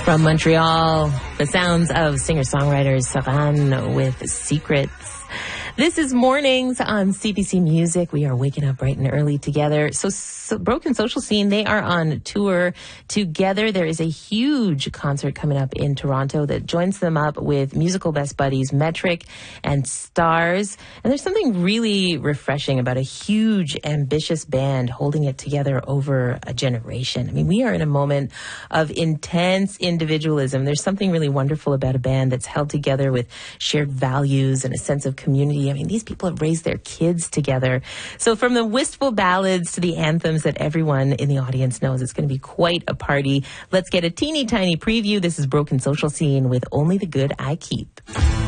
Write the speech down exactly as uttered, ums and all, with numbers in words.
From Montreal, the sounds of singer-songwriters Saran with Secrets. This is Mornings on C B C Music. We are waking up bright and early together. So, so Broken Social Scene, they are on tour together. There is a huge concert coming up in Toronto that joins them up with musical best buddies Metric and Stars. And there's something really refreshing about a huge, ambitious band holding it together over a generation. I mean, we are in a moment of intense individualism. There's something really wonderful about a band that's held together with shared values and a sense of community. I mean, these people have raised their kids together. So from the wistful ballads to the anthems that everyone in the audience knows, it's going to be quite a party. Let's get a teeny tiny preview. This is Broken Social Scene with Only the Good I Keep.